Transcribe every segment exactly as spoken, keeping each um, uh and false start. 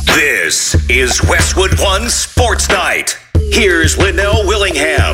This is Westwood One Sports Night. Here's Linnell Willingham.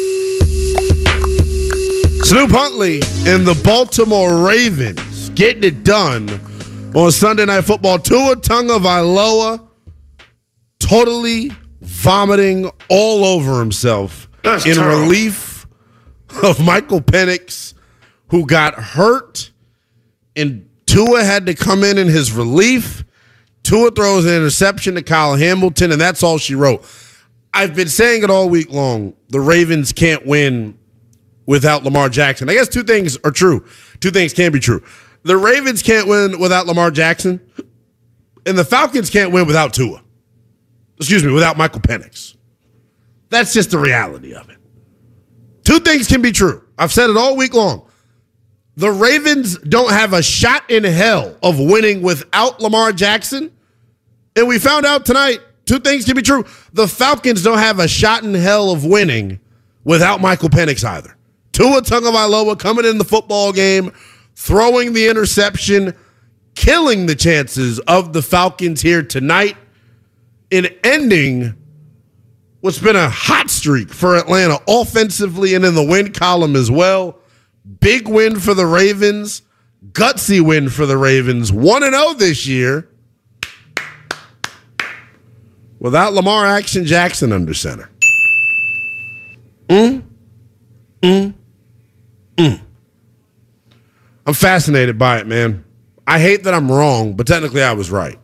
Snoop Huntley and the Baltimore Ravens getting it done on Sunday Night Football. Tua Tagovailoa totally vomiting all over himself That's in terrible. relief of Michael Penix, who got hurt, and Tua had to come in in his relief. Tua throws an interception to Kyle Hamilton, and that's all she wrote. I've been saying it all week long. The Ravens can't win without Lamar Jackson. I guess two things are true. Two things can be true. The Ravens can't win without Lamar Jackson, and the Falcons can't win without Tua. Excuse me, without Michael Penix. That's just the reality of it. Two things can be true. I've said it all week long. The Ravens don't have a shot in hell of winning without Lamar Jackson. And we found out tonight, two things can be true. The Falcons don't have a shot in hell of winning without Michael Penix either. Tua Tagovailoa coming in the football game, throwing the interception, killing the chances of the Falcons here tonight, and ending what's been a hot streak for Atlanta offensively and in the win column as well. Big win for the Ravens. Gutsy win for the Ravens. one and oh this year. Without Lamar Action Jackson under center. Mm, mm, mm. I'm fascinated by it, man. I hate that I'm wrong, but technically I was right.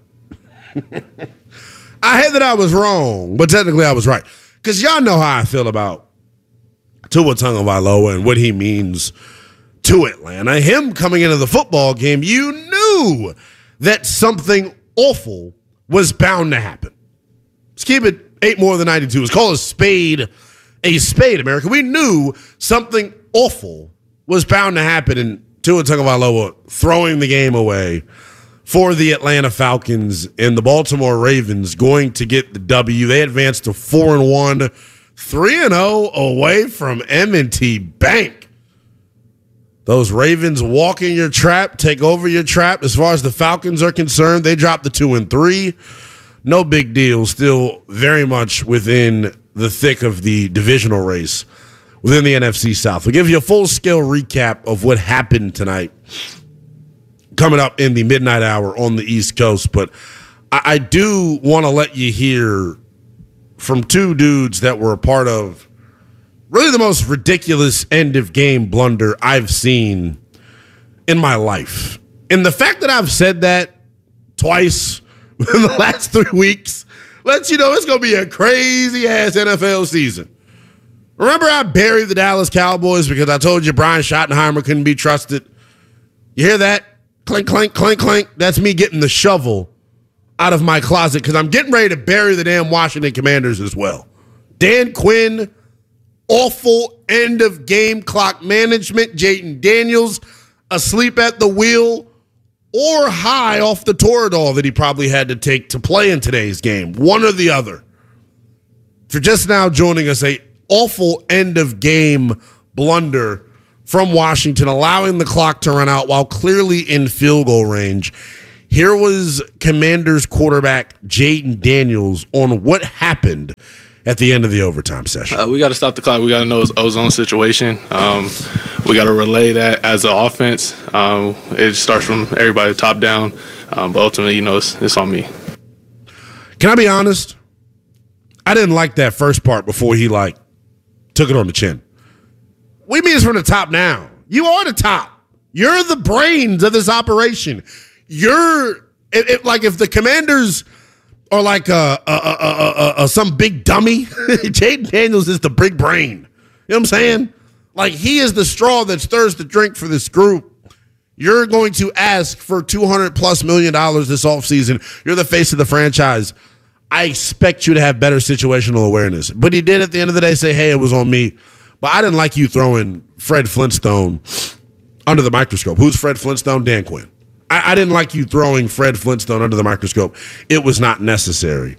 I hate that I was wrong, but technically I was right. Because y'all know how I feel about Tua Tagovailoa and what he means to Atlanta. Him coming into the football game, you knew that something awful was bound to happen. Let's keep it eight more than ninety-two. Let's call a spade a spade, America. We knew something awful was bound to happen, and Tua Tagovailoa throwing the game away for the Atlanta Falcons, and the Baltimore Ravens going to get the W. They advanced to four and one, three and oh away from M and T Bank. Those Ravens walk in your trap, take over your trap. As far as the Falcons are concerned, they dropped the two and three. No big deal. Still very much within the thick of the divisional race within the N F C South. We'll give you a full-scale recap of what happened tonight coming up in the midnight hour on the East Coast. But I, I do want to let you hear from two dudes that were a part of really the most ridiculous end-of-game blunder I've seen in my life. And the fact that I've said that twice in the last three weeks lets you know it's going to be a crazy-ass N F L season. Remember I buried the Dallas Cowboys because I told you Brian Schottenheimer couldn't be trusted? You hear that? Clink, clink, clink, clink. That's me getting the shovel out of my closet because I'm getting ready to bury the damn Washington Commanders as well. Dan Quinn, awful end-of-game clock management. Jayden Daniels asleep at the wheel or high off the Toradol that he probably had to take to play in today's game. One or the other. For just now joining us, a awful end-of-game blunder from Washington, allowing the clock to run out while clearly in field goal range. Here was Commanders quarterback Jayden Daniels on what happened at the end of the overtime session. Uh, we got to stop the clock. We got to know it's ozone situation. Um, we got to relay that as an offense. Um, it starts from everybody top down, um, but ultimately, you know, it's, it's on me. Can I be honest? I didn't like that first part before he, like, took it on the chin. We mean it's from the top down. You are the top. You're the brains of this operation. You're, it, it, like, if the Commanders are like a, a, a, a, a, some big dummy, Jayden Daniels is the big brain. You know what I'm saying? Like, he is the straw that stirs the drink for this group. You're going to ask for two hundred plus million dollars this offseason. You're the face of the franchise. I expect you to have better situational awareness. But he did at the end of the day say, hey, it was on me. But I didn't like you throwing Fred Flintstone under the microscope. Who's Fred Flintstone? Dan Quinn. I, I didn't like you throwing Fred Flintstone under the microscope. It was not necessary.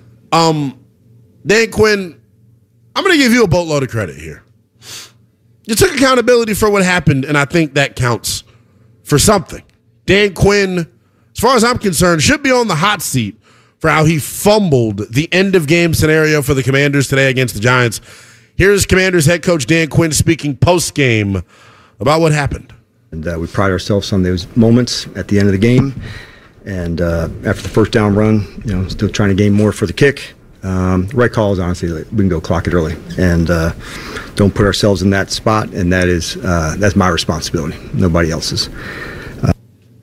Um, Dan Quinn, I'm going to give you a boatload of credit here. You took accountability for what happened, and I think that counts for something. Dan Quinn, as far as I'm concerned, should be on the hot seat for how he fumbled the end-of-game scenario for the Commanders today against the Giants. Here's Commanders head coach Dan Quinn speaking post-game about what happened. And uh, we pride ourselves on those moments at the end of the game. And uh, after the first down run, you know, still trying to gain more for the kick. Um, the right call is honestly, like, we can go clock it early and uh, don't put ourselves in that spot. And that is uh, that's my responsibility, nobody else's. Uh,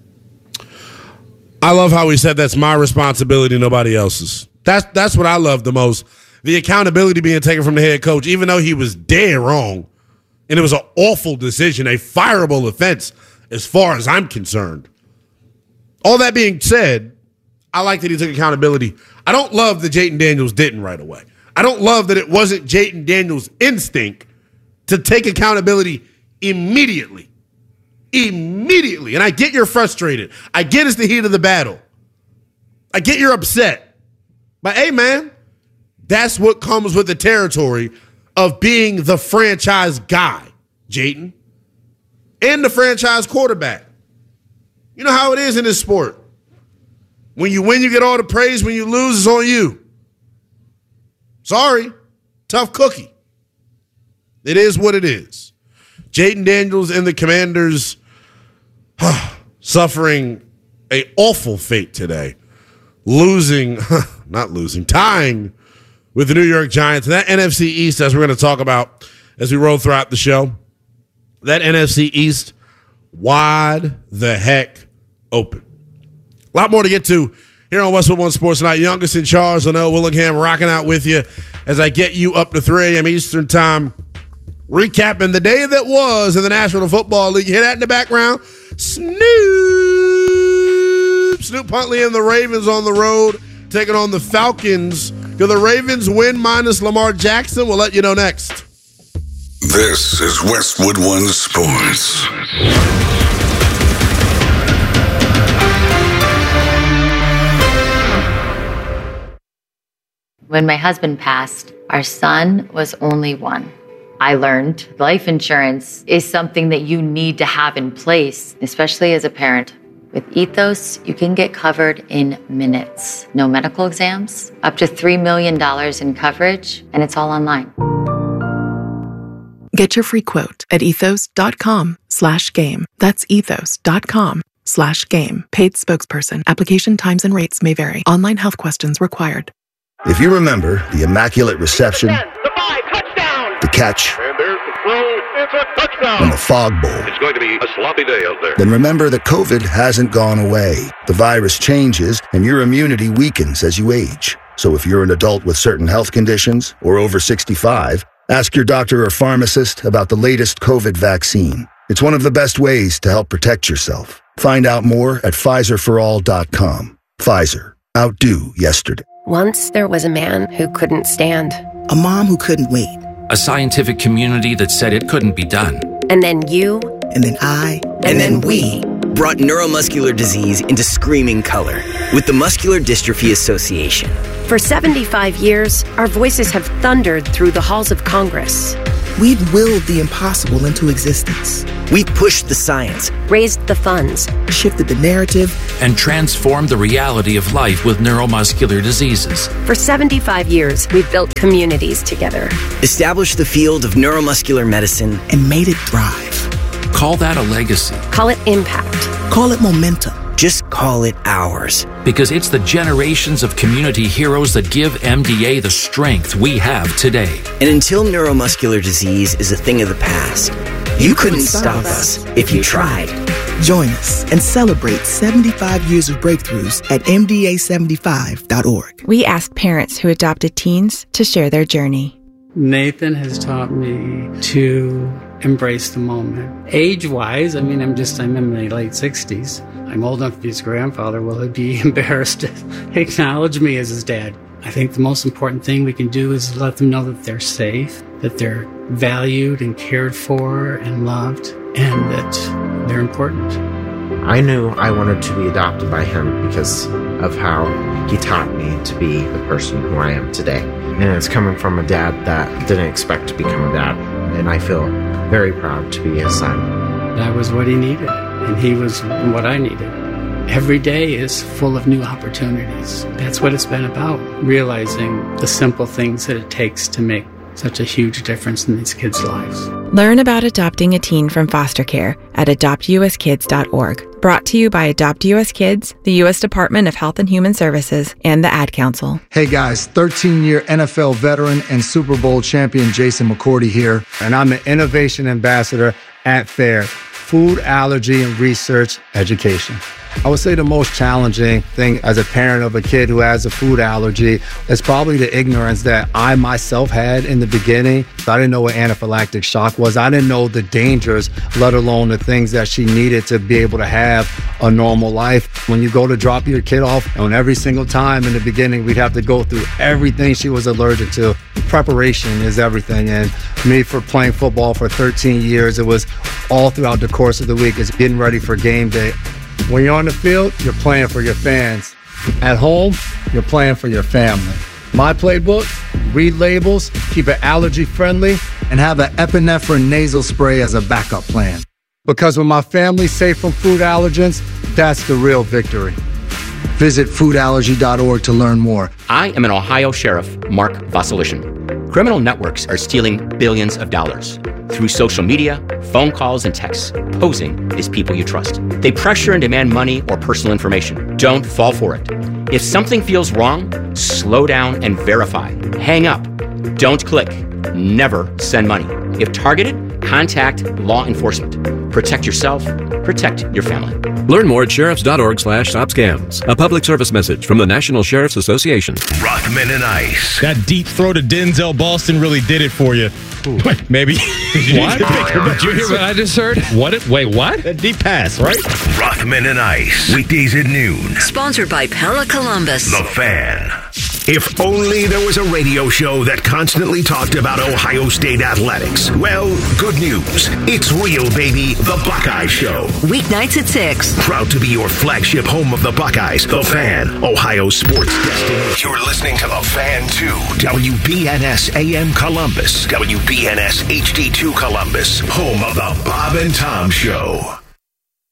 I love how he said that's my responsibility, nobody else's. That's that's what I love the most. The accountability being taken from the head coach, even though he was dead wrong, and it was an awful decision, a fireable offense as far as I'm concerned. All that being said, I like that he took accountability. I don't love that Jayden Daniels didn't right away. I don't love that it wasn't Jayden Daniels' instinct to take accountability immediately. Immediately. And I get you're frustrated. I get it's the heat of the battle. I get you're upset. But hey, man, that's what comes with the territory of being the franchise guy, Jayden, and the franchise quarterback. You know how it is in this sport. When you win, you get all the praise. When you lose, it's on you. Sorry. Tough cookie. It is what it is. Jayden Daniels and the Commanders suffering an awful fate today. Losing, not losing, tying with the New York Giants. And that N F C East, as we're going to talk about as we roll throughout the show, that N F C East wide the heck open. A lot more to get to here on Westwood One Sports Night. Youngest in charge, Linnell Willingham, rocking out with you as I get you up to three a.m. Eastern time, recapping the day that was in the National Football League. You hear that in the background? Snoop! Snoop Huntley and the Ravens on the road, taking on the Falcons. Do the Ravens win minus Lamar Jackson? We'll let you know next. This is Westwood One Sports. When my husband passed, our son was only one. I learned life insurance is something that you need to have in place, especially as a parent. With Ethos, you can get covered in minutes. No medical exams, up to three million dollars in coverage, and it's all online. Get your free quote at ethos.com slash game. That's ethos.com slash game. Paid spokesperson. Application times and rates may vary. Online health questions required. If you remember the Immaculate Reception, the five, touchdown, the catch, and there's the throw, it's a touchdown, and the Fog Bowl, it's going to be a sloppy day out there. Then remember that COVID hasn't gone away. The virus changes, and your immunity weakens as you age. So if you're an adult with certain health conditions or over sixty-five, ask your doctor or pharmacist about the latest COVID vaccine. It's one of the best ways to help protect yourself. Find out more at Pfizer for all dot com. Pfizer. Outdo yesterday. Once there was a man who couldn't stand. A mom who couldn't wait. A scientific community that said it couldn't be done. And then you. And then I. And, and then, then we. Brought neuromuscular disease into screaming color with the Muscular Dystrophy Association. For seventy-five years, our voices have thundered through the halls of Congress. We've willed the impossible into existence. We've pushed the science, raised the funds, shifted the narrative, and transformed the reality of life with neuromuscular diseases. For seventy-five years, we've built communities together, established the field of neuromuscular medicine, and made it thrive. Call that a legacy. Call it impact. Call it momentum. Just call it ours. Because it's the generations of community heroes that give M D A the strength we have today. And until neuromuscular disease is a thing of the past, you, you couldn't, couldn't stop, stop us if you tried. Join us and celebrate seventy-five years of breakthroughs at M D A seventy-five dot org. We asked parents who adopted teens to share their journey. Nathan has taught me to embrace the moment. Age-wise, I mean, I'm just, I'm in my late sixties. I'm old enough to be his grandfather. Will he be embarrassed to acknowledge me as his dad? I think the most important thing we can do is let them know that they're safe, that they're valued and cared for and loved, and that they're important. I knew I wanted to be adopted by him because of how he taught me to be the person who I am today. And it's coming from a dad that didn't expect to become a dad. And I feel very proud to be his son. That was what he needed, and he was what I needed. every day is full of new opportunities. That's what it's been about, realizing the simple things that it takes to make such a huge difference in these kids' lives. Learn about adopting a teen from foster care at adopt u s kids dot org. Brought to you by Adopt U S Kids, the U S Department of Health and Human Services, and the Ad Council. Hey guys, thirteen-year N F L veteran and Super Bowl champion Jason McCourty here, and I'm the Innovation Ambassador at FAIR, Food Allergy and Research Education. I would say the most challenging thing as a parent of a kid who has a food allergy is probably the ignorance that I myself had in the beginning. I didn't know what anaphylactic shock was. I didn't know the dangers, let alone the things that she needed to be able to have a normal life. When you go to drop your kid off, and every single time in the beginning, we'd have to go through everything she was allergic to. Preparation is everything. And me, for playing football for thirteen years, it was all throughout the course of the week. It's getting ready for game day. When you're on the field, you're playing for your fans. At home, you're playing for your family. My playbook, read labels, keep it allergy friendly, and have an epinephrine nasal spray as a backup plan. Because when my family's safe from food allergens, that's the real victory. Visit food allergy dot org to learn more. I am an Ohio Sheriff, Mark Vasilishin. Criminal networks are stealing billions of dollars through social media, phone calls, and texts, posing as people you trust. They pressure and demand money or personal information. Don't fall for it. If something feels wrong, slow down and verify. Hang up. Don't click. Never send money. If targeted, contact law enforcement. Protect yourself. Protect your family. Learn more at sheriffs dot org slash stop scams. A public service message from the National Sheriff's Association. Rothman and Ice. That deep throw to Denzel Boston really did it for you. Wait, maybe. What? Did you hear what I just heard? What? Wait, what? That deep pass, right? Rothman and Ice. Weekdays at noon. Sponsored by Pella Columbus. The Fan. If only there was a radio show that constantly talked about Ohio State athletics. Well, good news. It's real, baby. The Buckeye Show. Weeknights at six. Proud to be your flagship home of the Buckeyes. The Fan. Ohio sports destination. You're listening to The Fan two. W B N S A M Columbus. W B N S H D two Columbus. Home of the Bob and Tom Show.